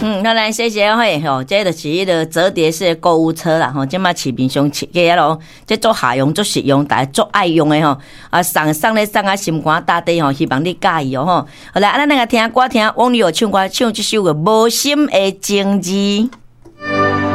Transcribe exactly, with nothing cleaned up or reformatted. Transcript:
嗯，好来谢谢嘿吼，这个是迄个折叠式购物车啦吼，即马市面上设计咯，这做下用、做实用，大家做爱用的吼，啊送送咧送啊心肝大地吼，希望你介意哦吼。好来，咱那个听歌听网友唱歌唱这首个无心的情字。